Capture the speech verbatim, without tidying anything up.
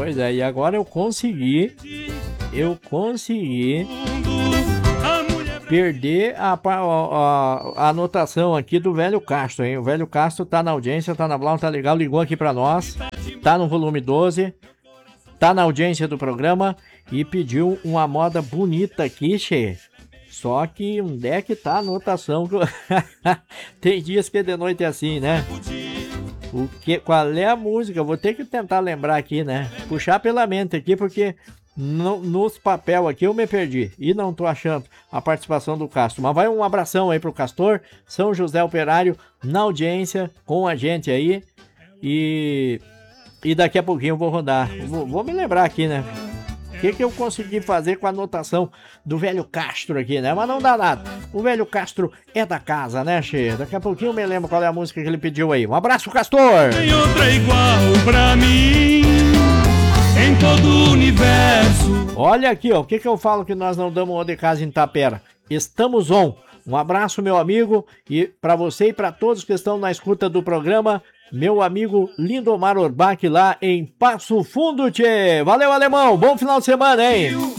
Pois é, e agora eu consegui, eu consegui perder a, a, a, a anotação aqui do Velho Castro, hein? O Velho Castro tá na audiência, tá na Blau, tá legal, ligou aqui pra nós, tá no volume doze, tá na audiência do programa e pediu uma moda bonita aqui, che. Só que onde é que tá a anotação? Tem dias que de noite é assim, né? O que, qual é a música? Vou ter que tentar lembrar aqui, né? Puxar pela mente aqui, porque no, nos papel aqui eu me perdi. E não tô achando a participação do Castro. Mas vai um abração aí pro Castor, São José Operário, na audiência, com a gente aí. E, e daqui a pouquinho eu vou rodar. Vou, vou me lembrar aqui, né? O que, que eu consegui fazer com a anotação do Velho Castro aqui, né? Mas não dá nada. O Velho Castro é da casa, né, che? Daqui a pouquinho eu me lembro qual é a música que ele pediu aí. Um abraço, Castor! Tem outra igual pra mim em todo o universo. Olha aqui, ó. O que, que eu falo que nós não damos uma de casa em Tapera? Estamos on. Um abraço, meu amigo, e para você e para todos que estão na escuta do programa, meu amigo Lindomar Orbach lá em Passo Fundo, tchê. Valeu, alemão. Bom final de semana, hein?